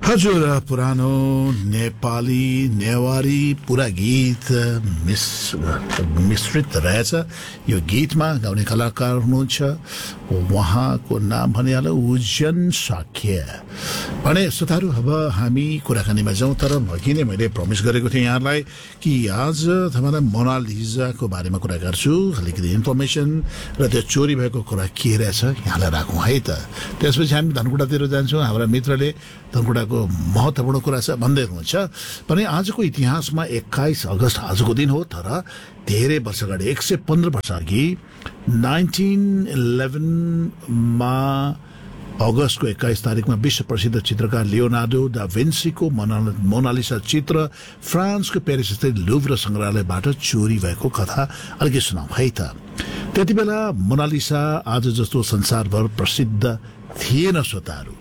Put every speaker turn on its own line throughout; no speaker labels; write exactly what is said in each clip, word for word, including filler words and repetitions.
हजुर पुरानो नेपाली नेवारी पुरा गीत मिस मिश्रित रहेछ। यो गीतमा गाउने कलाकार हुनुहुन्छ, उहाँको नाम भनिहाल्यो उज्जैन साक्य भने। श्रोताहरू अब हामी कुराकानीमा जाउँ, तर अघि नै मैले प्रमिस गरेको थिएँ यहाँलाई कि आज तपाईँलाई मोनालिजाको बारेमा कुरा गर्छु, अलिकति इन्फर्मेसन र त्यो चोरी भएको कुरा के रहेछ यहाँलाई राखौँ है त। त्यसपछि हामी धनकुटातिर जान्छौँ, हाम्रा मित्रले धनकुटाको महत्त्वपूर्ण कुरा छ भन्दै हुनुहुन्छ भने आजको इतिहासमा एक्काइस अगस्त आजको दिन हो, तर धेरै वर्ष अगाडि एक सय पन्ध्र वर्ष अघि नाइन्टिन इलेभेनमा अगस्तको एक्काइस तारिकमा विश्व प्रसिद्ध चित्रकार लियोनार्डो दा विन्सीको मोनालिसा चित्र फ्रान्सको पेरिस स्थित लुभ्र संग्रहालयबाट चोरी भएको कथा अलिकति सुनाऊ है त। त्यति बेला मोनालिसा आज जस्तो संसारभर प्रसिद्ध थिएन श्रोताहरू।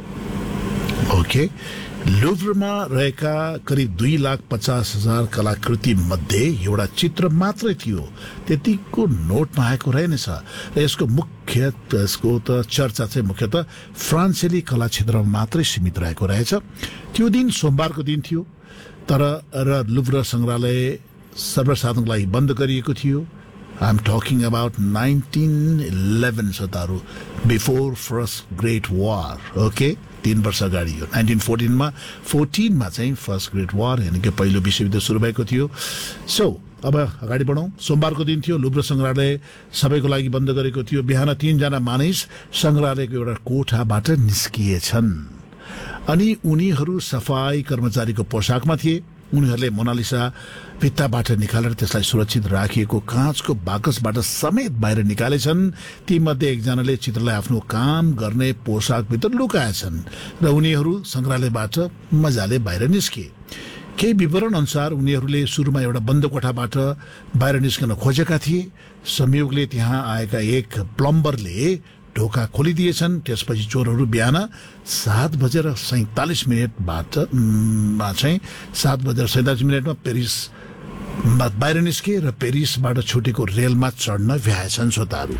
ओके, लुभ्रमा रहेका करिब दुई लाख पचास हजार कलाकृति मध्ये एउटा चित्र मात्रै थियो, त्यतिको नोटमा आएको रहेनछ र यसको मुख्य यसको त चर्चा चाहिँ मुख्यतः फ्रान्सेली कला क्षेत्रमा मात्रै सीमित रहेको रहेछ। त्यो दिन सोमबारको दिन थियो, तर र लुभ्र संग्रहालय सर्वसाधारणको लागि बन्द गरिएको थियो। I am talking about nineteen eleven श्रोताहरू, before first great war. Okay, तीन वर्ष अगाडि हो, नाइन्टिन फोर्टिनमा फोर्टिनमा चाहिँ फर्स्ट ग्रेट वार यानि कि पहिलो विश्वयुद्ध सुरु भएको थियो। सो अब अगाडि बढौँ। सोमबारको दिन थियो, लुभ्र संग्रहालय सबैको लागि बन्द गरेको थियो। बिहान तीनजना मानिस संग्रहालयको एउटा कोठाबाट निस्किएछन् अनि उनीहरू सफाई कर्मचारीको पोसाकमा थिए। उनीहरूले मोनालिसा भित्ताबाट निकालेर त्यसलाई सुरक्षित राखिएको काँचको बाकसबाट समेत बाहिर निकालेछन्। तीमध्ये एकजनाले चित्रलाई आफ्नो काम गर्ने पोसाकभित्र लुकाएछन् र उनीहरू संग्रहालयबाट मजाले बाहिर निस्के। केही विवरण अनुसार उनीहरूले सुरुमा एउटा बन्द कोठाबाट बाहिर निस्कन खोजेका थिए। संयोगले त्यहाँ आएका एक प्लम्बरले ढोका खोलिदिएछन्। त्यसपछि चोरहरू बिहान सात बजेर सैंतालिस मिनटबाट चाहिँ सात बजेर सैंतालिस मिनटमा पेरिस बाहिर निस्के र पेरिसबाट छुटेको रेलमा चढ्न भ्याएछन् श्रोताहरू।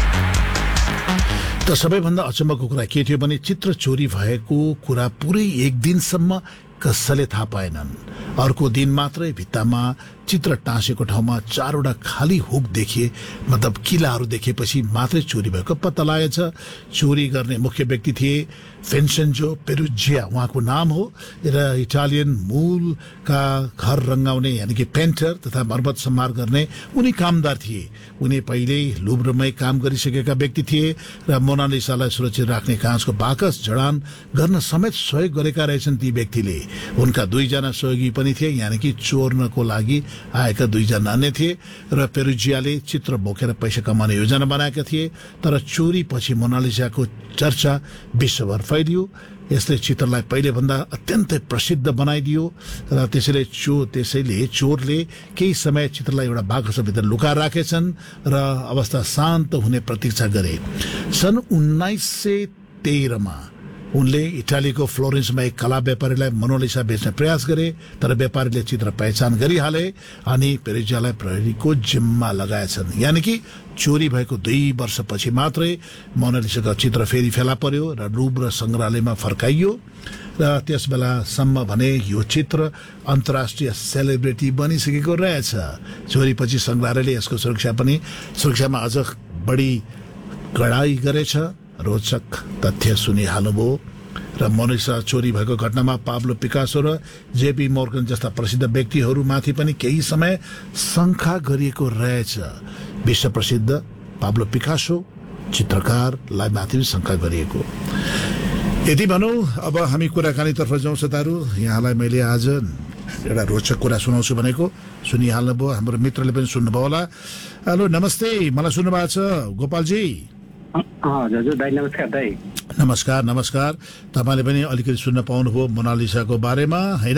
त सबैभन्दा अचम्मको कुरा के थियो भने चित्र चोरी भएको कुरा पुरै एक दिनसम्म कसैले थाहा पाएनन्। अर्को दिन मात्रै भित्तामा चित्र टाँसेको ठाउँमा चारवटा खाली हुक देखिए, मतलब किलाहरू देखेपछि मात्रै चोरी भएको पत्ता लागेछ। चोरी गर्ने मुख्य व्यक्ति थिए फेन्सेन्जो पेरुजिया, उहाँको नाम हो, र इटालियन मूलका घर रङ्गाउने यानि कि पेन्टर तथा मर्मत सम्हार गर्ने उनी कामदार थिए। उनी पहिल्यै लुभ्रमै काम गरिसकेका व्यक्ति थिए र मोनालिसालाई सुरक्षित राख्ने काँचको बाकस जडान गर्न समेत सहयोग गरेका रहेछन् ती व्यक्तिले। उनका दुईजना सहयोगी पनि थिए, यानि कि चोर्नको लागि आएका दुईजना अन्य थिए र पेरुजियाले चित्र बोकेर पैसा कमाउने योजना बनाएका थिए। तर चोरी पछि मोनालिसाको चर्चा विश्वभर फैलियो। यसले चित्रलाई पहिलेभन्दा अत्यन्तै प्रसिद्ध बनाइदियो र त्यसैले चो त्यसैले चोरले केही समय चित्रलाई एउटा बाकसभित्र लुकाएर राखेछन् र अवस्था शान्त हुने प्रतीक्षा गरे। सन् उन्नाइस सय तेह्रमा उनले इटालीको फ्लोरेन्समा एक कला व्यापारीलाई मोनालिसा बेच्ने प्रयास गरे, तर व्यापारीले चित्र पहिचान गरिहाले अनि पेरुजियालाई प्रहरीको जिम्मा लगाएछन्। यानि कि चोरी भएको दुई वर्षपछि मात्रै मोनालिसाको चित्र फेरि फेला पर्यो र लुभ्र संग्रहालयमा फर्काइयो र त्यस बेलासम्म भने यो चित्र अन्तर्राष्ट्रिय सेलिब्रिटी बनिसकेको रहेछ। चोरीपछि संग्रहालयले यसको सुरक्षा पनि सुरक्षामा अझ बढी कडाई गरेछ। रोचक तथ्य सुनिहाल्नुभयो र मोनालिसा चोरी भएको घटनामा पाब्लो पिकासो र जेपी मोर्गन जस्ता प्रसिद्ध व्यक्तिहरूमाथि पनि केही समय शङ्का गरिएको रहेछ। विश्व प्रसिद्ध पाब्लो पिकासो चित्रकारलाई माथि शङ्का गरिएको। यति भनौँ, अब हामी कुराकानीतर्फ जाउँ श्रोताहरू। यहाँलाई मैले आज एउटा रोचक कुरा सुनाउँछु भनेको सुनिहाल्नुभयो, हाम्रो मित्रले पनि सुन्नुभयो होला। हेलो, नमस्ते, मलाई सुन्नुभएको छ गोपालजी?
हजुर दाइ, नमस्कार दाइ।
नमस्कार नमस्कार। तपाईँले पनि अलिकति सुन्न पाउनुभयो मोनालिसाको बारेमा, होइन?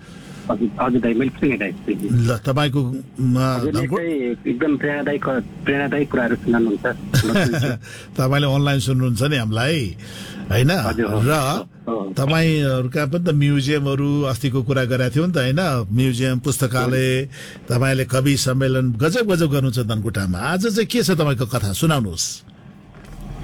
हजुर दाइ, मैले सुने दाइ।
ल, तपाईँको
एकदम प्रेरणादायक प्रेरणादायक कुराहरू सुनाउनुहुन्छ।
तपाईँले अनलाइन सुन्नुहुन्छ नि हामीलाई, होइन? र तपाईँहरूका पनि त म्युजियमहरू अस्तिको कुरा गरेको थियो नि त, होइन? म्युजियम, पुस्तकालय, तपाईँले कवि सम्मेलन गजब गजब गर्नुहुन्छ धनकुटामा। आज चाहिँ के छ तपाईँको कथा, सुनाउनुहोस्।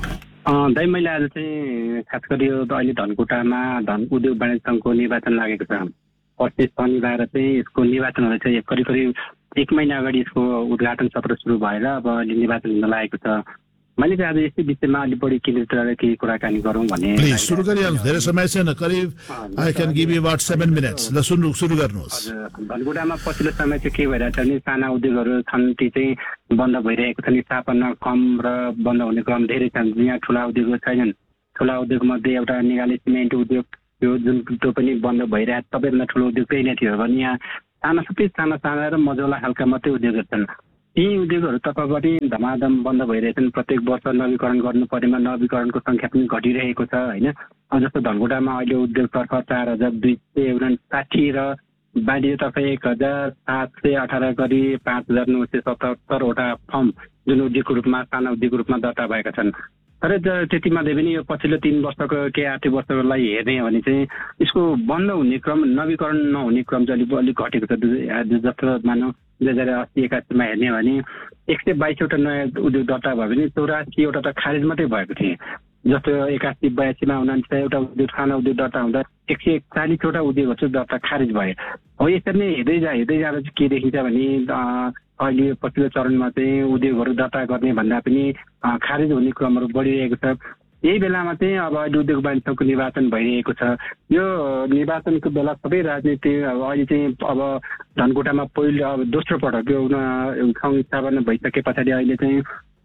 दाइ मैले आज चाहिँ खास गरी यो अहिले धनकुटामा धन उद्योग वाणिज्य सङ्घको निर्वाचन लागेको छ। पच्चिस शनिबार चाहिँ यसको निर्वाचन हुँदैछ। करिब करिब एक महिना अगाडि यसको उद्घाटन सत्र सुरु भएर अब अहिले निर्वाचन हुन लागेको छ। मैले चाहिँ आज यस्तै विषयमा अलिक बढी केन्द्रित रहेर केही कुराकानी गरौँ भन्ने।
प्लिज सुरु गरिहाल्नुहोस्, धेरै समय छैन, करिब I can give you about seven minutes. ल सुरु सुरु गर्नुहोस्।
धनकुटामा पछिल्लो समय चाहिँ के भइरहेछ भने साना उद्योगहरू छन् ती चाहिँ बन्द भइरहेको छन्। स्थापना कम र बन्द हुने क्रम धेरै छन्। यहाँ ठुला उद्योगहरू छैनन्। ठुला उद्योगमध्ये एउटा नेपाली सिमेन्ट उद्योग यो जुन त्यो पनि बन्द भइरहेको सबैभन्दा ठुलो उद्योग त्यही नै थियो भने यहाँ साना सबै साना साना र मझौला खालका मात्रै उद्योगहरू छन्। यी उद्योगहरू तर्फबाट धमाधम बन्द भइरहेछन्। प्रत्येक वर्ष नवीकरण गर्नु परेमा नवीकरणको सङ्ख्या पनि घटिरहेको छ होइन। जस्तो धनकुटामा अहिले उद्योगतर्फ चार हजार दुई सय उनासाठी र वाणिज्यतर्फ एक हजार सात सय अठार गरी पाँच हजार नौ सय सतहत्तरवटा फर्म जुन उद्योगको रूपमा साना उद्योगको रूपमा दर्ता भएका छन्। तर त्यति मध्ये पनि यो पछिल्लो तिन वर्षको केही आर्थिक वर्षलाई हेर्ने हो भने चाहिँ यसको बन्द हुने क्रम नवीकरण नहुने क्रम चाहिँ अलिक अलिक घटेको छ। जस्तो मानौँ दुई हजार अस्सी एकासीमा हेर्ने हो भने एक सय बाइसवटा नयाँ उद्योग दर्ता भयो भने चौरासीवटा त खारेज मात्रै भएको थिए। जस्तो एकासी बयासीमा उनान्सयवटा उद्योग साना उद्योग दर्ता हुँदा एक सय चालिसवटा उद्योगहरू चाहिँ दर्ता खारेज भयो। हो यसरी नै हेर्दै जा हेर्दै जाँदा चाहिँ के देखिन्छ भने अहिले पछिल्लो चरणमा चाहिँ उद्योगहरू दर्ता गर्ने भन्दा पनि खारेज हुने क्रमहरू बढिरहेको छ। यही बेलामा चाहिँ अब अहिले उद्योग वाणिज्य सङ्घको निर्वाचन भइरहेको छ। यो निर्वाचनको बेला सबै राजनीति अब अहिले चाहिँ अब धनकुटामा पहिलो अब दोस्रो पटक यो सङ्घ स्थापना भइसके पछाडि अहिले चाहिँ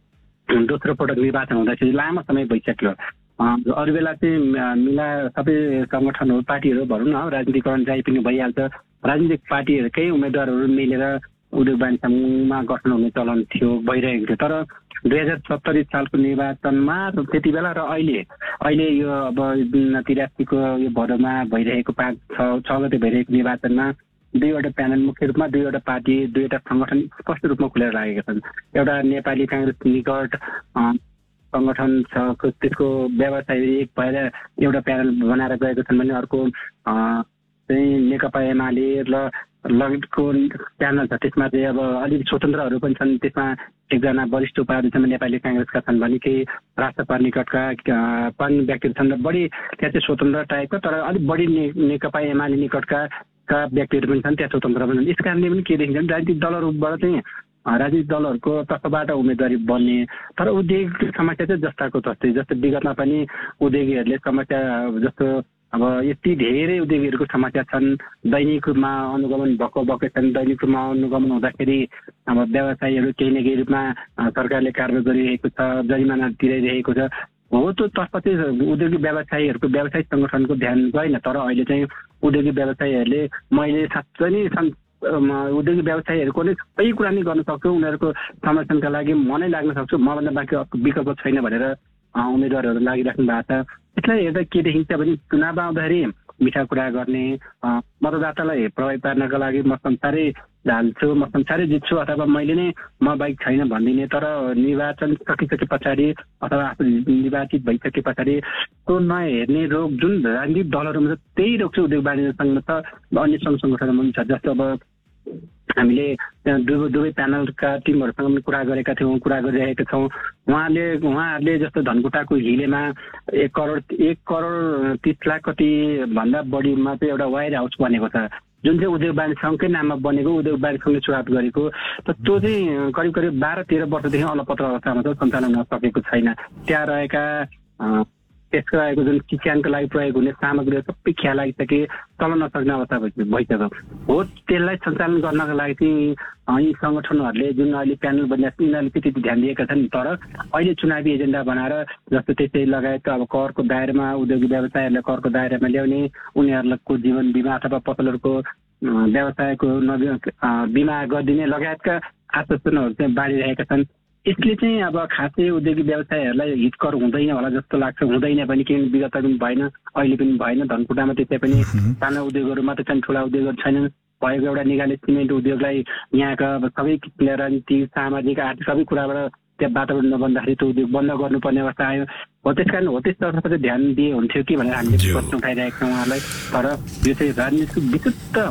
दोस्रो पटक निर्वाचन हुँदाखेरि लामो समय भइसक्यो। अरू बेला चाहिँ मिला सबै सङ्गठनहरू पार्टीहरू भनौँ न राजनीतिकरण जाइ पनि भइहाल्छ। राजनीतिक पार्टीहरूकै उम्मेद्वारहरू मिलेर उद्योग वाणिज्य सङ्घमा गठन हुने चलन थियो भइरहेको थियो। तर दुई हजार सत्तरी सालको निर्वाचनमा त्यति बेला र अहिले अहिले यो अब तिरासीको यो भदौमा भइरहेको पाँच छ छ गते भइरहेको निर्वाचनमा दुईवटा प्यानल मुख्य रूपमा दुईवटा पार्टी दुईवटा सङ्गठन स्पष्ट रूपमा खुलेर लागेका छन्। एउटा नेपाली काङ्ग्रेस निकट सङ्गठन छ त्यसको व्यवसायी एक भएर एउटा प्यानल बनाएर गएको छन् भने अर्को चाहिँ नेकपा एमाले र लगतको प्यानल छ। त्यसमा चाहिँ अब अलिक स्वतन्त्रहरू पनि छन्। त्यसमा एकजना वरिष्ठ उपाध्यक्षमा नेपाली काङ्ग्रेसका छन् भने केही राष्ट्रपा निकटका पनि व्यक्तिहरू छन् र बढी त्यहाँ चाहिँ स्वतन्त्र टाइपका तर अलिक बढी ने नेकपा एमाले निकटका का व्यक्तिहरू पनि छन्। त्यहाँ स्वतन्त्र पनि छन्। यस कारणले पनि के देखिन्छ भने राजनीतिक दलहरूबाट चाहिँ राजनीतिक दलहरूको तर्फबाट उम्मेदवारी बन्ने तर उद्योग समस्या चाहिँ जस्ताको तस्तै जस्तो विगतमा पनि उद्योगीहरूले समस्या जस्तो अब यति धेरै उद्योगीहरूको समस्या छन्। दैनिक रूपमा अनुगमन भएको भएकै छन्। दैनिक रूपमा अनुगमन हुँदाखेरि अब व्यवसायीहरू केही न केही रूपमा सरकारले कारवाही गरिरहेको छ, जरिमाना तिराइरहेको छ। हो त्यो तर्फ चाहिँ उद्योगिक व्यवसायीहरूको व्यवसायिक सङ्गठनको ध्यान गएन। तर अहिले चाहिँ उद्योगिक व्यवसायीहरूले मैले साँच्चै नै उद्योगिक व्यवसायीहरूको नै सबै कुरा नै गर्न सक्छु, उनीहरूको समर्थनका लागि म नै लाग्न सक्छु, मभन्दा बाँकी विकल्प छैन भनेर उम्मेदवारहरू लागिराख्नु भएको छ। यसलाई हेर्दा के देखिन्छ भने चुनाव आउँदाखेरि मिठा कुरा गर्ने मतदातालाई प्रभावित पार्नका लागि म संसारै ढाल्छु, म संसारै जित्छु अथवा मैले नै म बाइक छैन भनिदिने। तर निर्वाचन सकिसके पछाडि अथवा आफू निर्वाचित भइसके पछाडि त्यो नहेर्ने रोग जुन राजनीतिक दलहरूमा छ त्यही रोग चाहिँ उद्योग वाणिज्य सङ्घमा छ, अन्य सङ्घ सङ्गठनमा पनि छ। जस्तो अब हामीले दुवै दुवै प्यानलका टिमहरूसँग पनि कुरा गरेका थियौँ, कुरा गरिरहेका छौँ। उहाँले उहाँहरूले जस्तो धनकुटाको हिलेमा एक करोड एक करोड तिस लाख कति भन्दा बढीमा चाहिँ एउटा वायर हाउस बनेको छ जुन चाहिँ उद्योग वाणिज्य सङ्घकै नाममा बनेको, उद्योग वाणिज्य सङ्घले सुरुवात गरेको। त त्यो चाहिँ करिब करिब बाह्र तेह्र वर्षदेखि अलपत्र अवस्थामा चाहिँ सञ्चालन हुन सकेको छैन। त्यहाँ रहेका त्यसको रहेको जुन किसानको लागि प्रयोग हुने सामग्रीहरू सबै खिया लागिसके चल्न नसक्ने अवस्था भइसक्यो। हो त्यसलाई सञ्चालन गर्नका लागि चाहिँ यी सङ्गठनहरूले जुन अहिले प्यानल बनिरहेको छ यिनीहरूले त्यति ध्यान दिएका छन्। तर अहिले चुनावी एजेन्डा बनाएर जस्तो त्यसै लगायत अब करको दायरामा उद्योगिक व्यवसायहरूलाई करको दायरामा ल्याउने, उनीहरूको जीवन बिमा अथवा पसलहरूको व्यवसायको बिमा गरिदिने लगायतका आश्वासनहरू चाहिँ बाँडिरहेका छन्। यसले चाहिँ अब खासै उद्योगिक व्यवसायहरूलाई हितकर हुँदैन होला जस्तो लाग्छ। हुँदैन पनि किनभने विगत पनि भएन, अहिले पनि भएन। धनकुटामा त्यसै पनि साना उद्योगहरू मात्रै छन्, ठुला उद्योगहरू छैनन्। भएको एउटा निगाले सिमेन्ट उद्योगलाई यहाँका अब सबै किसिमले राजनीति सामाजिक आर्थिक सबै कुराबाट त्यहाँ वातावरण नबन्दाखेरि त्यो उद्योग बन्द गर्नुपर्ने अवस्था आयो। हो त्यस कारण हो त्यसतर्फ चाहिँ ध्यान दिए हुन्थ्यो कि भनेर हामीले प्रश्न उठाइरहेका छौँ उहाँलाई। तर यो चाहिँ राजनीतिक विशुद्ध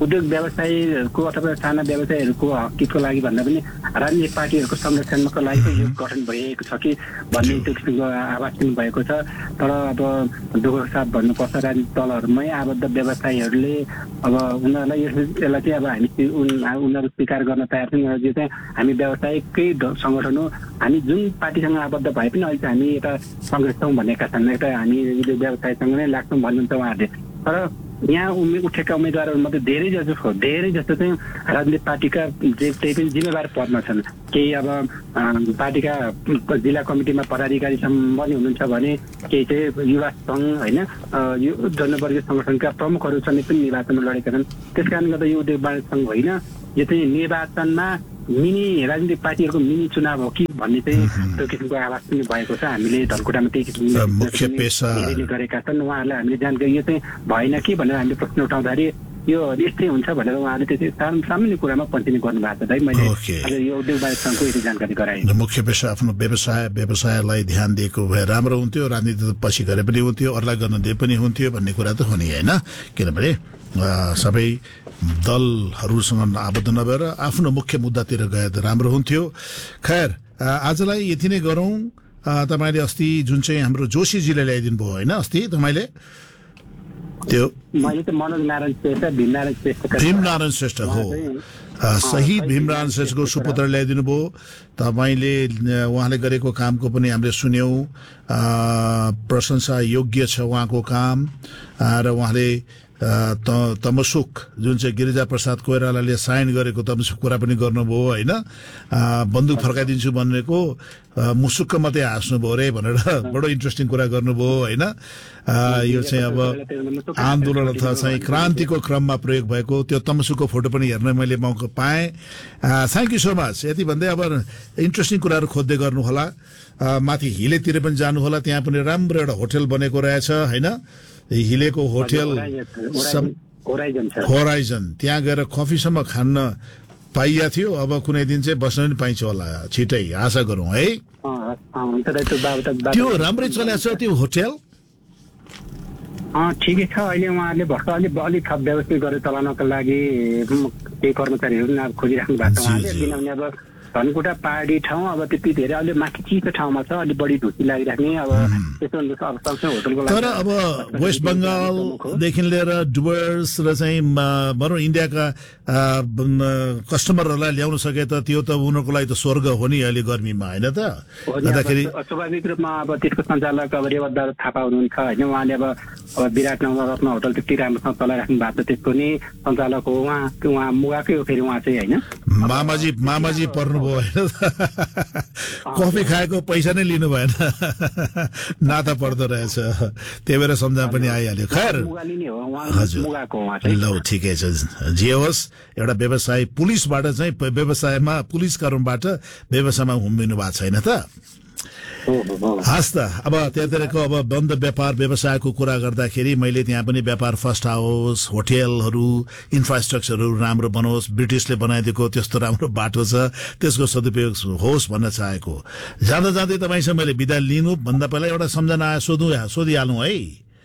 उद्योग व्यवसायीहरूको अथवा साना व्यवसायीहरूको हकितको लागि भन्दा पनि राजनीतिक पार्टीहरूको संरक्षणको लागि यो गठन भइएको छ कि भन्ने त्यो किसिमको आवाज पनि भएको छ। तर अब दुःखको साथ भन्नुपर्छ राजनीतिक दलहरूमै आबद्ध व्यवसायीहरूले अब उनीहरूलाई यसलाई चाहिँ अब हामी उनीहरू स्वीकार गर्न तयार छन्। यो चाहिँ हामी व्यवसायिकै सङ्गठन हो, हामी जुन पार्टीसँग आबद्ध भए पनि अहिले हामी यता सङ्घर्ष छौँ भनेका छन्, एउटा हामी व्यवसायसँग नै लाग्छौँ भन्नुहुन्छ उहाँहरूले। तर यहाँ उमे उठेका उम्मेदवारहरूमध्ये धेरै जसो धेरै जस्तो चाहिँ राजनीतिक पार्टीका जे त्यही पनि जिम्मेवार पदमा छन्। केही अब पार्टीका जिल्ला कमिटीमा पदाधिकारी पनि हुनुहुन्छ भने केही चाहिँ युवा सङ्घ होइन यो जनवर्गीय सङ्गठनका प्रमुखहरू समेत पनि निर्वाचनमा लडेका छन्। त्यस कारणले गर्दा यो उद्योग वाणिज्य सङ्घ होइन, यो चाहिँ निर्वाचनमा मिनी राजनीतिक पार्टीहरूको मिनी चुनाव हो कि भन्ने चाहिँ त्यो किसिमको आवाज पनि भएको छ। हामीले धनकुटामा त्यही किसिमको
मुख्य पेशा
गरेका छन्। उहाँहरूलाई हामीले जानकारी यो चाहिँ भएन कि भनेर हामीले प्रश्न उठाउँदाखेरि यो यस्तै हुन्छ भनेर उहाँले त्यो सामान्य कुरामा कन्टिन्यू गर्नुभएको छ। है मैले आज यो उद्योग वाणिज्य सङ्घको यति जानकारी गराएँ।
मुख्य पेशा आफ्नो व्यवसाय व्यवसायलाई ध्यान दिएको भए राम्रो हुन्थ्यो, राजनीति त पछि गरे पनि हुन्थ्यो, अरूलाई गर्न दिए पनि हुन्थ्यो भन्ने कुरा त हो नि होइन। किनभने सबै दलहरूसँग आबद्ध नभएर आफ्नो मुख्य मुद्दातिर गए त राम्रो हुन्थ्यो। खैर आजलाई यति नै गरौँ। तपाईँले अस्ति जुन चाहिँ हाम्रो जोशीजीले ल्याइदिनु भयो होइन, अस्ति तपाईँले त्यो
मैले त मनोज नारायण श्रेष्ठ भीमनारायण श्रेष्ठ
भीमनारायण श्रेष्ठ हो शहीद भीमनारायण श्रेष्ठको सुपुत्र ल्याइदिनु भयो। तपाईँले उहाँले गरेको कामको पनि हामीले सुन्यौँ, प्रशंसा योग्य छ उहाँको काम। र उहाँले तमसुक जुन चाहिँ गिरिजा प्रसाद कोइरालाले साइन गरेको तमसुक कुरा पनि गर्नुभयो होइन। बन्दुक फर्काइदिन्छु भनेको मुसुक्क मात्रै हाँस्नुभयो अरे भनेर बडो इन्ट्रेस्टिङ कुरा गर्नुभयो होइन। यो चाहिँ अब आन्दोलन अथवा चाहिँ क्रान्तिको क्रममा प्रयोग भएको त्यो तमसुकको फोटो पनि हेर्न मैले मौका पाएँ। Thank you so much. यति भन्दै अब इन्ट्रेस्टिङ कुराहरू खोज्दै गर्नुहोला। माथि हिलेतिर पनि जानुहोला, त्यहाँ पनि राम्रो एउटा होटल बनेको रहेछ होइन। हिलेको होटल होराइजन, त्यहाँ गएर कफीसम्म खान्न पाइया थियो। अब कुनै दिन चाहिँ बस्न पनि पाइन्छ होला, छिटै आशा गरौँ है। त्यो राम्रै चलेको छ त्यो होटल?
ठिकै छ। अहिले उहाँहरूले भर्खर अलिक अलिक थप व्यवस्थित गरेर चलाउनको लागि केही कर्मचारीहरू अब खोजिराख्नु भएको छ उहाँले। किनभने अब धनकुटा पहाडी ठाउँ अब त्यति धेरै अहिले माथि चिसो ठाउँमा छ, अलिक बढी ढुसी लागिराख्ने अब त्यस्तो अब होटलको लागि।
तर अब वेस्ट बङ्गालदेखि लिएर डुवर्स र चाहिँ भनौँ इन्डियाका कस्टमरहरूलाई ल्याउन सके त त्यो त उनीहरूको लागि त स्वर्ग हो नि अहिले गर्मीमा होइन त।
गर्दाखेरि स्वाभाविक रूपमा अब त्यसको सञ्चालक अब रेवतदार थापा हुनुहुन्छ होइन। उहाँले अब अब विराटनगर रत्न होटल त्यति राम्रोसँग चलाइराख्नु भएको छ, त्यसको नि सञ्चालक हो उहाँ। उहाँ मुगाकै हो फेरि उहाँ चाहिँ होइन।
मामाजी मामाजी पर्नुभयो होइन, कफी खाएको पैसा नै लिनु भएन, नाता पर्दो रहेछ, त्यही भएर सम्झना पनि आइहाल्यो। खैर हजुर ल ठिकै छ, जे होस् एउटा व्यवसाय पुलिसबाट चाहिँ व्यवसायमा पुलिस कारणबाट व्यवसायमा हुम्बिनु भएको छैन त। हस् त। अब त्यहाँतिरको अब बन्द व्यापार व्यवसायको कुरा गर्दाखेरि मैले त्यहाँ पनि व्यापार फर्स्ट हाउस होटेलहरू इन्फ्रास्ट्रक्चरहरू राम्रो बनोस्, ब्रिटिसले बनाइदिएको त्यस्तो राम्रो बाटो छ, त्यसको सदुपयोग होस् भन्न चाहेको। जाँदा जाँदै तपाईँसँग मैले बिदा लिनु भन्दा पहिला एउटा सम्झना आयो, सोधौँ सोधिहालौँ है।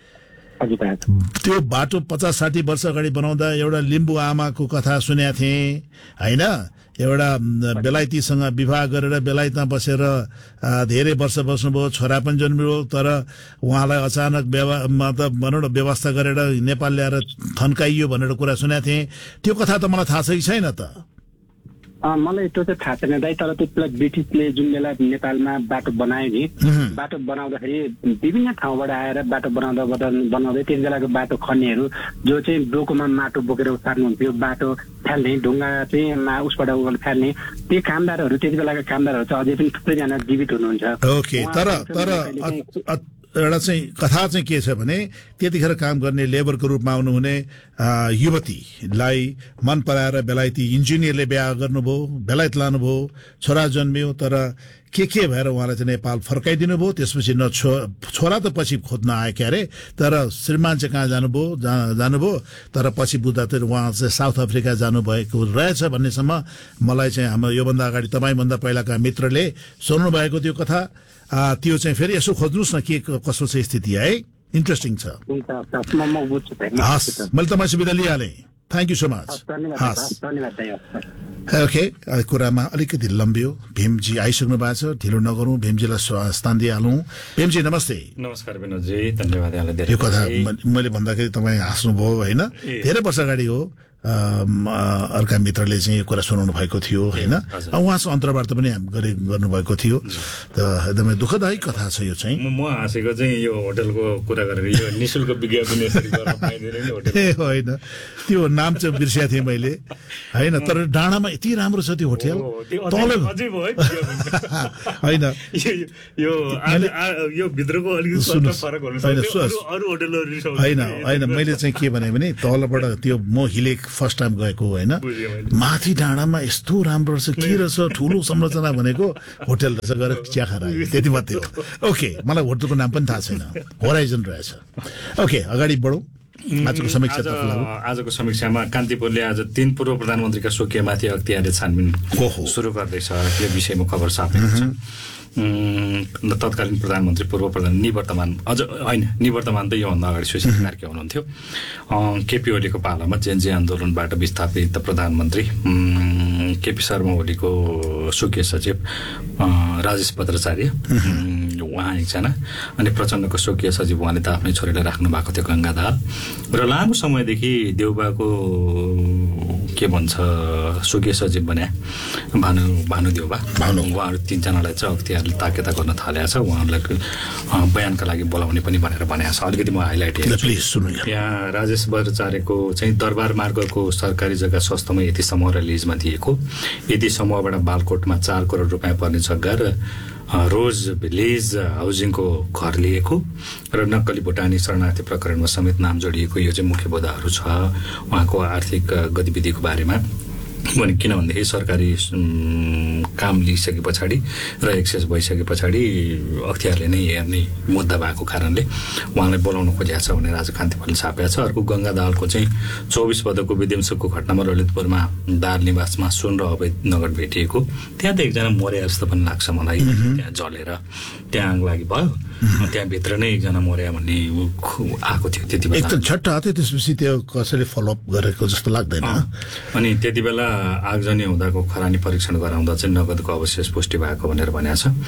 त्यो बाटो पचास साठी वर्ष अगाडि बनाउँदा एउटा लिम्बू आमाको कथा सुनेको थिएँ होइन। एउटा बेलायतीसँग विवाह गरेर बेलायतमा बसेर धेरै वर्ष बस्नुभयो, छोरा पनि जन्मियो, तर उहाँलाई अचानक मतलब भनौँ न व्यवस्था गरेर नेपाल ल्याएर थन्काइयो भनेर कुरा सुनेको थिएँ। त्यो कथा त मलाई थाहा छ कि छैन त?
मलाई त्यो चाहिँ थाहा छैन दाइ। तर त्यति बेला ब्रिटिसले जुन बेला नेपालमा बाटो बनायो नि, बाटो बनाउँदाखेरि विभिन्न ठाउँबाट आएर बाटो बनाउँदा बनाउँदै त्यति बेलाको बाटो खन्नेहरू जो चाहिँ डोकोमा माटो बोकेर उतार्नुहुन्थ्यो, बाटो फाल्ने ढुङ्गा चाहिँ उसबाट उबाट फाल्ने, त्यो कामदारहरू त्यति बेलाका कामदारहरू चाहिँ अझै पनि थुप्रैजना जीवित हुनुहुन्छ।
ओके। तर तर एउटा चाहिँ कथा चाहिँ के छ भने त्यतिखेर काम गर्ने लेबरको रूपमा आउनुहुने युवतीलाई मन पराएर बेलायती इन्जिनियरले बिहा गर्नुभयो, बेलायत लानुभयो, छोरा जन्मियो, तर के के भएर उहाँलाई चाहिँ नेपाल फर्काइदिनु भयो। त्यसपछि न छो छोरा त पछि खोज्न आयो क्यारे, तर श्रीमान चाहिँ कहाँ जानुभयो जानुभयो तर पछि बुझ्दा त उहाँ चाहिँ साउथ अफ्रिका जानुभएको रहेछ भन्नेसम्म मलाई चाहिँ हाम्रो योभन्दा अगाडि तपाईँभन्दा पहिलाका मित्रले सुन्नु भएको त्यो कथा। त्यो चाहिँ फेरि यसो खोज्नुहोस् न के कस्तो छ स्थिति है, इन्ट्रेस्टिङ छ। हस् मैले तपाईँ सुविधा लिइहालेँ। थ्याङ्क यू सो मच
धन्यवाद
हस्
धन्यवाद दाइ
ओके कुरामा अलिकति लम्बियो भीमजी आइसक्नु भएको छ ढिलो नगरौँ भीमजीलाई स्थान दिइहालौँ भीमजी नमस्ते
नमस्कार विनोदजी धन्यवाद यहाँलाई धेरै
यो कथा मैले भन्दाखेरि तपाईँ हाँस्नुभयो होइन धेरै वर्ष अगाडि हो अर्का मित्रले चाहिँ यो कुरा सुनाउनु भएको थियो होइन उहाँसँग अन्तर्वार्ता पनि गरे गर्नुभएको थियो त एकदमै दुःखदायी कथा छ यो चाहिँ
म हाँसेको चाहिँ यो होटलको कुरा गरेर यो निशुल्क विज्ञापन यसरी गर्न पाइँदैन नि होटल
ए होइन त्यो नाम चाहिँ बिर्सेको थिएँ मैले होइन तर डाँडामा यति राम्रो छ त्यो होटल तल
अझै भयो
होइन
यो यो भित्रको अलिकति फरक हुनु अरू होटलहरू
होइन होइन मैले चाहिँ के भने भने तलबाट त्यो म हिले फर्स्ट टाइम गएको होइन माथि डाँडामा यस्तो राम्रो रहेछ के रहेछ ठुलो संरचना भनेको होटल रहेछ गएर चिया खाएर त्यति मात्रै हो ओके मलाई होटलको नाम पनि थाहा छैन होराइजन रहेछ ओके अगाडि बढौँ आजको समीक्षा
आजको समीक्षामा कान्तिपुरले आज तीन पूर्व प्रधानमन्त्रीका स्वकीयमाथि अख्तियारी छानबिन सुरु गर्दैछ यो विषयमा खबर छापेको छ तत्कालीन प्रधानमन्त्री पूर्व प्रधान निवर्तमान अझ होइन निवर्तमान त योभन्दा अगाडि सुशील कार्की हुनुहुन्थ्यो केपी ओलीको पालामा जेएनजी आन्दोलनबाट विस्थापित प्रधानमन्त्री केपी शर्मा ओलीको स्वकीय सचिव राजेश भट्टाचार्य उहाँ एकजना अनि प्रचण्डको स्वकीय सचिव उहाँले त आफ्नै छोरीलाई राख्नु भएको थियो गङ्गा दाहाल र लामो समयदेखि देउबाको के भन्छ स्वकीय सचिव बने भानु भानु देउबा भानु उहाँहरू तिनजनालाई चाहिँ अख्तियारले ताकेता गर्न थालेको छ उहाँहरूलाई बयानका लागि बोलाउने पनि भनेर भनेको छ अलिकति म हाइलाइट हेर्छु यहाँ राजेश भट्टाचार्यको चाहिँ दरबार मार्गको सरकारी जग्गा सस्तोमा यति समूह र लिजमा दिएको यति समूहबाट बालकोटमा चार करोड रुपियाँ पर्ने जग्गा र रोज भिलेज हाउसिङको घर लिएको र नक्कली भुटानी शरणार्थी प्रकरणमा समेत नाम जोडिएको यो चाहिँ मुख्य बुदाहरू छ उहाँको आर्थिक गतिविधिको बारेमा किनभनेदेखि सरकारी काम लिइसके पछाडि र एक्सेस भइसके पछाडि अख्तियारले नै हेर्ने मुद्दा भएको कारणले उहाँलाई बोलाउन खोजेको छ भनेर आज कान्तिपुरले छापेको छ अर्को गङ्गा दाहालको चाहिँ चौबिस पदकको विध्वंसकको घटनामा ललितपुरमा दाहाल निवासमा सुन र अवैध नगद भेटिएको त्यहाँ त एकजना मरे जस्तो पनि लाग्छ मलाई त्यहाँ जलेर त्यहाँ आग लागि भयो त्यहाँभित्र नै एकजना मर्या भन्ने आएको थियो त्यति बेला
एकदम झट्ट आयो त्यसपछि त्यो कसैले फलोअप गरेको जस्तो लाग्दैन
अनि त्यति बेला आगजनी हुँदाको खरानी परीक्षण गराउँदा चाहिँ नगदको अवशेष पुष्टि भएको भनेर भनेको छ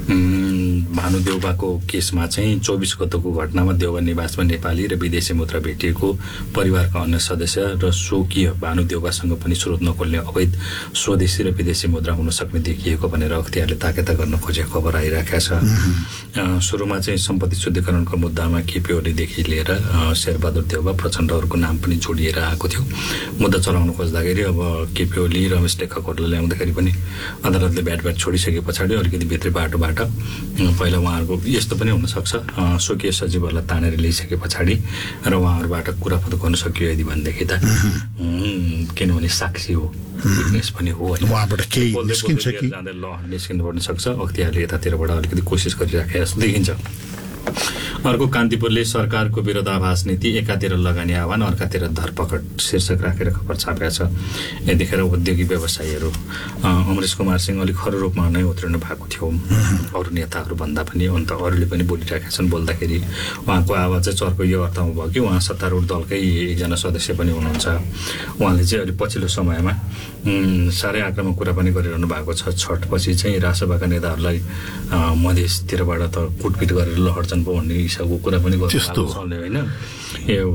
भानु देउबाको केसमा चाहिँ चौबिस गतको घटनामा देउबा निवासमा नेपाली र विदेशी मुद्रा भेटिएको परिवारका अन्य सदस्य र स्वकीय भानु देउबासँग पनि स्रोत नखोल्ने अवैध स्वदेशी र विदेशी मुद्रा हुन सक्ने देखिएको भनेर अख्तियारले ताकेता गर्न खोजेको खबर आइरहेको छ सुरुमा चाहिँ सम्पत्ति शुद्धिकरणको मुद्दामा केपी ओलीदेखि लिएर शेरबहादुर देउबा प्रचण्डहरूको नाम पनि जोडिएर आएको थियो मुद्दा चलाउन खोज्दाखेरि अब केपी ओली रमेश लेखकहरूलाई ल्याउँदाखेरि पनि अदालतले ब्याट ब्याट छोडिसके पछाडि अलिकति भित्री बाटोबाट पहिला उहाँहरूको यस्तो पनि हुनसक्छ स्वकीय सचिवहरूलाई तानेर ल्याइसके पछाडि र उहाँहरूबाट कुराफुत गर्न सकियो यदि भनेदेखि त किनभने साक्षी हो विटनेस पनि हो
उहाँबाट केही निस्किन्छ कि
जाँदा ल निस्किनु पर्न सक्छ अख्तियारले यतातिरबाट अलिकति कोसिस गरिराखे जस्तो देखिन्छ अर्को कान्तिपुरले सरकारको विरोधाभास नीति एकातिर लगानी आह्वान अर्कातिर धरपकड शीर्षक राखेर खबर छापेको छ यतिखेर उद्योगी व्यवसायीहरू अमरेश कुमार सिंह अलिक खरो रूपमा नै उत्रिनु भएको थियो अरू नेताहरू भन्दा पनि अन्त अरूले पनि बोलिरहेका छन् बोल्दाखेरि उहाँको आवाज चाहिँ चर्को यो अर्थमा भयो कि उहाँ सत्तारूढ दलकै एकजना सदस्य पनि हुनुहुन्छ उहाँले चाहिँ अहिले पछिल्लो समयमा साह्रै आक्रामक कुरा पनि गरिरहनु भएको छ छठपछि चाहिँ रासपाका नेताहरूलाई मधेसतिरबाट त कुटपिट गरेर लहर्छन् पो भन्ने हिसाबको कुरा पनि गर्नु चल्ने होइन यो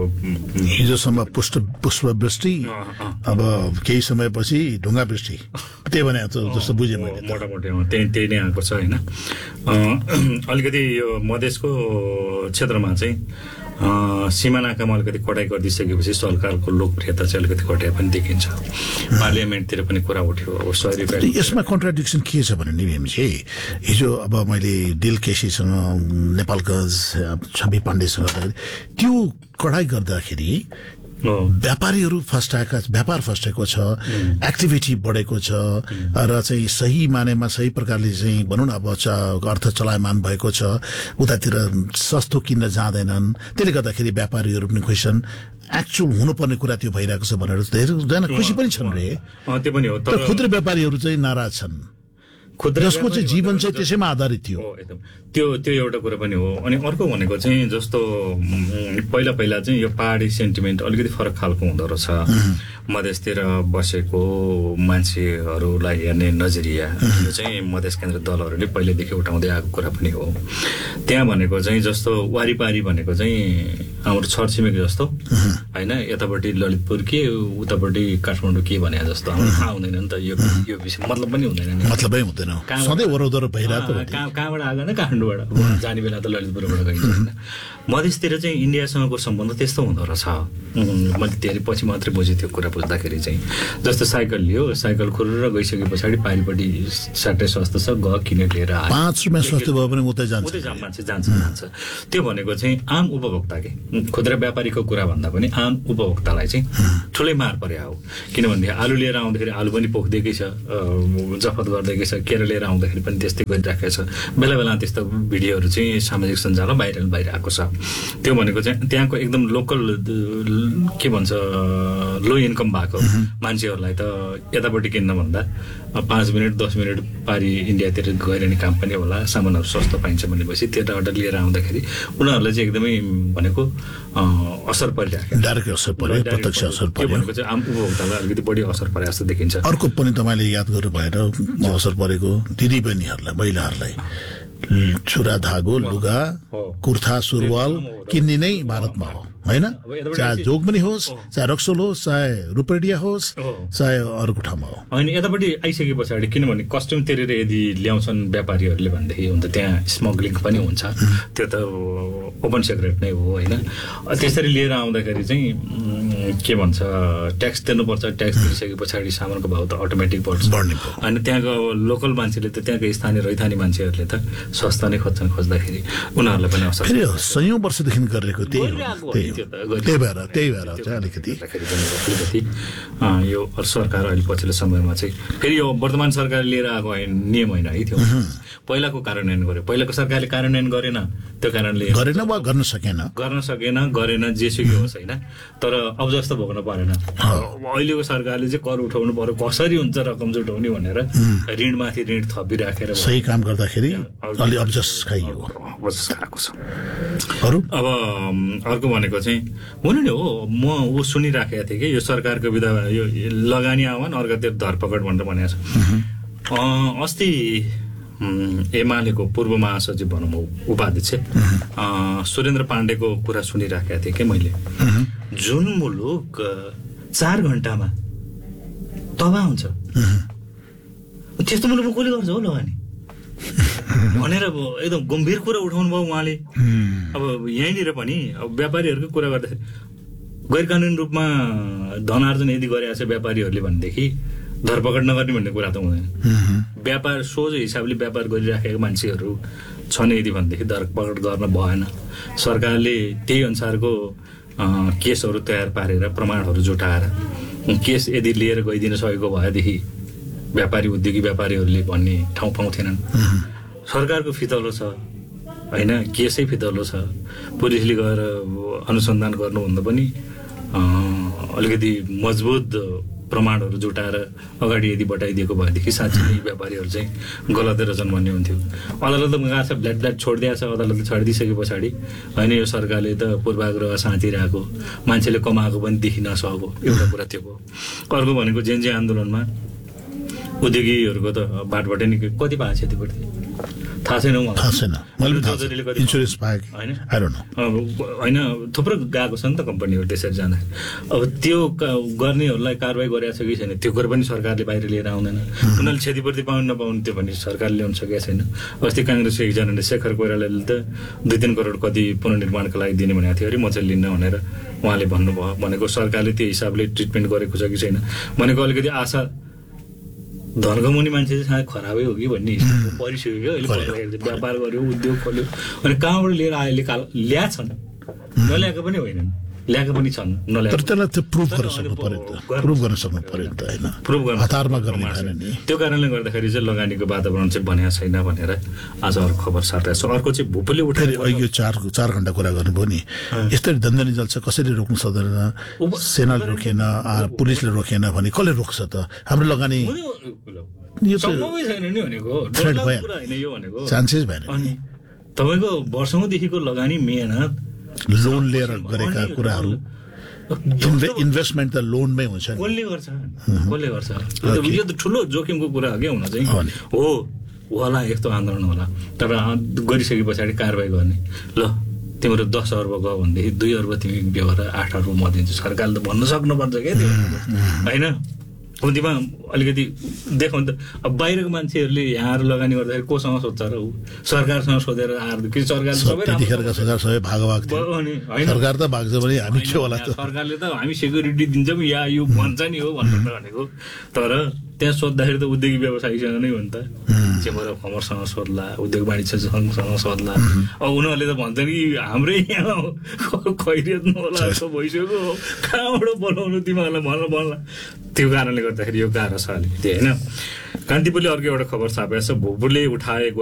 हिजोसम्म पुष्प पुष्पवृष्टि अब केही समयपछि ढुङ्गा वृष्टि त्यही भने जस्तो बुझेँ मैले
मोटामोटी त्यही त्यही नै आएको छ होइन अलिकति यो मधेसको क्षेत्रमा चाहिँ सिमानाकामा अलिकति कटाइ गरिदिइसकेपछि सरकारको लोकप्रियता चाहिँ अलिकति घटाइ पनि देखिन्छ पार्लियामेन्टतिर पनि कुरा उठ्यो अब सय रुपियाँ
यसमा कन्ट्राडिक्सन के छ भने नि भीमजी हिजो अब मैले डिल केसीसँग नेपालगञ्ज छवि पाण्डेसँग त्यो कडाइ गर्दाखेरि व्यापारीहरू फस्टाएका व्यापार फस्टेको छ एक्टिभिटी बढेको छ र चाहिँ सही मानेमा सही प्रकारले चाहिँ भनौँ न अब अर्थ चलायमान भएको छ उतातिर सस्तो किन्न जाँदैनन् त्यसले गर्दाखेरि व्यापारीहरू पनि खुसी छन् एक्चुअल हुनुपर्ने कुरा त्यो भइरहेको छ भनेर धेरैजना खुसी पनि छन् रे
त्यो पनि हो
तर खुद्रा व्यापारीहरू चाहिँ नाराज छन्
खुद्रा
जसको चाहिँ जीवन चाहिँ त्यसैमा आधारित थियो।
हो एकदम त्यो त्यो एउटा कुरा पनि हो। अनि अर्को भनेको चाहिँ जस्तो पहिला पहिला चाहिँ यो पहाडी सेन्टिमेन्ट अलिकति फरक खालको हुँदो रहेछ। मधेसतिर बसेको मान्छेहरूलाई हेर्ने नजरिया यो चाहिँ मधेस केन्द्र दलहरूले पहिल्यैदेखि उठाउँदै आएको कुरा पनि हो। त्यहाँ भनेको चाहिँ जस्तो वारिपारी भनेको चाहिँ हाम्रो छरछिमेकी जस्तो होइन, यतापट्टि ललितपुर के उतापट्टि काठमाडौँ के भने जस्तो हाम्रो थाहा हुँदैन नि त। यो यो विषय मतलब पनि हुँदैन नि,
मतलबै हुँदैन, सधैँ वरदर भइरहेको।
कहाँबाट आएको न काठमाडौँबाट जाने बेला त ललितपुरबाट गइन्छ होइन। मधेसतिर चाहिँ इन्डियासँगको सम्बन्ध त्यस्तो हुँदो रहेछ। मैले धेरै पछि मात्रै बुझेँ त्यो कुरा बुझ्दाखेरि चाहिँ। जस्तो साइकल लियो, साइकल खुरेर गइसके पछाडि पारिपट्टि साट्टै सस्तो छ, ग किनेर लिएर आयो,
पाँच रुपियाँ सस्तो भयो भने उतै जान्छ,
उतै मान्छे जान्छ जान्छ। त्यो भनेको चाहिँ आम उपभोक्ता के खुद्रा व्यापारीको कुरा भन्दा पनि आम उपभोक्तालाई चाहिँ ठुलै मार पर्या हो। किनभनेदेखि आलु लिएर आउँदाखेरि आलु पनि पोख्दैकै छ, जफत गर्दैकै छ, केरा लिएर आउँदाखेरि पनि त्यस्तै गरिराखेको छ। बेला बेला त्यस्तो भिडियोहरू चाहिँ सामाजिक सञ्जालमा भाइरल भइरहेको छ। त्यो भनेको चाहिँ त्यहाँको एकदम लोकल के भन्छ लो इन्कम भएको मान्छेहरूलाई त यतापट्टि किन्न भन्दा पाँच मिनट दस मिनट पारी इन्डियातिर गइरहने काम पनि होला, सामानहरू सस्तो पाइन्छ भनेपछि त्यताबाट लिएर आउँदाखेरि उनीहरूलाई चाहिँ एकदमै भनेको असर परिरहेको,
डाइरेक्ट असर पर्यो, प्रत्यक्ष असर पर्यो।
त्यो भनेको चाहिँ आम उपभोक्तालाई अलिकति बढी असर परे जस्तो देखिन्छ।
अर्को पनि तपाईँले याद गर्नु भएर असर परेको दिदी बहिनीहरूलाई, महिलाहरूलाई छुरा धागो, लुगा, कुर्था सुरुवाल किन्ने नै भारतमा हो होइन। चाहे जोग पनि होस्, चाहे रक्सोल होस्, चाहे रुपेडिया होस्, चाहे अर्को ठाउँमा हो
होइन। यतापट्टि आइसके पछाडि किनभने कस्ट्युम तिरेर यदि ल्याउँछन् व्यापारीहरूले भनेदेखि हुन्छ त्यहाँ स्मग्लिङ पनि हुन्छ, त्यो त ओपन सिक्रेट नै हो होइन। त्यसरी लिएर आउँदाखेरि चाहिँ के भन्छ ट्याक्स तिर्नुपर्छ, ट्याक्स तिरिसके पछाडि सामानको भाउ त अटोमेटिक बढ्छ
बढ्ने
होइन। त्यहाँको लोकल मान्छेले त त्यहाँको स्थानीय रैथाने मान्छेहरूले त सस्ता नै खोज्छन्, खोज्दाखेरि उनीहरूलाई पनि असर।
फेरि सयौँ वर्षदेखि गरेको त्यही हो, त्यही भएर त्यही भएर चाहिँ अलिकति
अलिकति यो सरकार अहिले पछिल्लो समयमा चाहिँ फेरि यो वर्तमान सरकारले लिएर आएको नियम होइन है, त्यो पहिलाको कार्यान्वयन गर्यो। पहिलाको सरकारले कार्यान्वयन गरेन, त्यो कारणले
गरेन वा गर्न सकेन
गर्न सकेन गरेन जेसुकै होस् होइन। तर अब जस्तो भोग्न परेन। अहिलेको सरकारले चाहिँ कर उठाउनु पर्यो, कसरी हुन्छ रकम जुटाउने भनेर ऋणमाथि ऋण थपिराखेर
सही काम गर्दाखेरि अलि अब्जस खाइयो,
अब्जस खाएको छ।
अरू
अब अर्को भनेको चाहिँ हुनु नि हो, म ऊ सुनिराखेको थिएँ कि यो सरकारको विधा यो लगानी आह्वान अर्कातिर धरपकड भनेर भनेको छ। अस्ति एमालेको पूर्व महासचिव भनौँ उपाध्यक्ष सुरेन्द्र पाण्डेको कुरा सुनिराखेको थिएँ कि मैले। जुन मुलुक चार घन्टामा तबाह हुन्छ त्यस्तो मुलुकमा कसले गर्छ हो लगानी भनेर अब एकदम गम्भीर कुरा उठाउनु भयो उहाँले। अब यहीँनिर पनि अब व्यापारीहरूको कुरा गर्दाखेरि गैर कानुनी रूपमा धन आर्जन यदि गरिरहेको छ व्यापारीहरूले भनेदेखि धरपकड नगर्ने भन्ने कुरा त हुँदैन। व्यापार सोझो हिसाबले व्यापार गरिराखेको मान्छेहरू छन् यदि भनेदेखि धरपकड गर्न भएन। सरकारले त्यही अनुसारको केसहरू तयार पारेर प्रमाणहरू जुटाएर केस यदि लिएर गइदिन सकेको भएदेखि व्यापारी उद्योगी व्यापारीहरूले भन्ने ठाउँ पाउँथेनन्। सरकारको फितलो छ होइन, केसै फितलो छ। पुलिसले गएर अनुसन्धान गर्नुभन्दा पनि अलिकति मजबुत प्रमाणहरू जुटाएर अगाडि यदि बटाइदिएको भएदेखि साँच्चै नै व्यापारीहरू चाहिँ गलतै रहेछन् भन्ने हुन्थ्यो। अदालतमा गएको छ, ब्ल्याड ब्ल्याड छोडिदिएको छ, अदालतले छाडिदिइसके पछाडि होइन यो सरकारले त पूर्वाग्रह साँचिरहेको, मान्छेले कमाएको पनि देखिन सक्यो, एउटा कुरा त्यो हो। अर्को भनेको जेएनजी आन्दोलनमा उद्योगीहरूको त बाटबाटै नि कति पाएको छ त्यतिपट्टि थाहा छैन,
थाहा छैन, इन्सुरेन्स पाएको
होइन। थुप्रो गएको छ नि त कम्पनीहरू त्यसरी जाँदा। अब त्यो गर्नेहरूलाई कारवाही गरेको छ कि छैन त्यो कुरा पनि सरकारले बाहिर लिएर आउँदैन। उनीहरूले क्षतिपूर्ति पाउनु नपाउनु त्यो भने सरकारले ल्याउन सकेको छैन। अस्ति काङ्ग्रेसको एकजनाले शेखर कोइरालाले त दुई तिन करोड कति पुनर्निर्माणको लागि दिने भनेको थियो अरे, म चाहिँ लिन्न भनेर उहाँले भन्नुभयो। भनेको सरकारले त्यो हिसाबले ट्रिटमेन्ट गरेको छ कि छैन भनेको अलिकति आशा धनगमुनी मान्छे चाहिँ सायद खराबै हो कि भन्ने हिसाबले परिसक्यो क्या। अहिले व्यापार गर्यो, उद्योग खोल्यो, अनि कहाँबाट लिएर आयो ल्याछन्, नल्याएको पनि होइनन्, ल्याएको पनि छन्, नल्याएको।
तर त्यसलाई त्यो प्रुभ गर्न सक्नु पर्यो नि त, प्रुभ गर्न सक्नु पर्यो नि त होइन,
प्रुभ गर्न
हतारमा गर्ने भएन नि।
त्यो कारणले गर्दाखेरि चाहिँ लगानीको वातावरण चाहिँ बनिया छैन भनेर आज अर्को खबर सार्दै छ। अर्को चाहिँ भूपले उठेर
यो चार चार घन्टा कुरा गर्नुभयो नि, यस्तरी दन्दनी जल्छ, कसैले रोक्नु सक्दैन, सेनाले रोकेन, पुलिसले रोकेन भने कसले रोक्छ त? हाम्रो लगानी यो त
सम्भवै छैन नि भनेको
थ्रेड
डरलाग्दो
भएन।
कुरा होइन यो भनेको
चान्सेस भएन
अनि तपाईँको वर्षौँदेखिको लगानी मेहनत
लोन लिएर गरेका
अनि
कुराहरू इन्भेस्टमेन्ट त लोनमै हुन्छ नि
कसले गर्छ कसले गर्छ यो त- यो त ठुलो जोखिमको कुरा हो क्या हुन चाहिँ
हो नि।
हो होला यस्तो आन्दोलन होला तर गरिसके पछाडि कारवाही गर्ने ल तिम्रो दस अर्ब गयो भनेदेखि दुई अर्ब तिमी बेहोर आठ अर्ब म दिन्छु सरकारले त भन्न सक्नुपर्छ क्या त्यो होइन कम्तीमा अलिकति देखौँ त अब बाहिरको मान्छेहरूले यहाँहरू लगानी गर्दाखेरि कोसँग सोध्छ र ऊ सरकारसँग सोधेर आएर कि सरकार सबै
त्यतिखेरका सरकार सबै भागभाग थियो
भयो नि होइन
सरकार त भाग्छ भने हामी के होला त
सरकारले त हामी सेक्युरिटी दिन्छौँ या यो भन्छ नि हो भनेर भनेको तर त्यहाँ सोद्धाखेरि त उद्योगी व्यवसायीसँग नै हो नि त चेम्बर अफ कमर्ससँग सोध्ला उद्योग वाणिज्य सङ्घसँग सोध्ला अब उनीहरूले त भन्छ नि हाम्रै यहाँ खैरियत नहोला जस्तो भइसक्यो कहाँबाट बोलाउनु तिमीहरूलाई भन भन्ला त्यो कारणले गर्दाखेरि यो गाह्रो छ अलिकति होइन कान्तिपुरले अर्को एउटा खबर छापेको छ भोपुरले उठाएको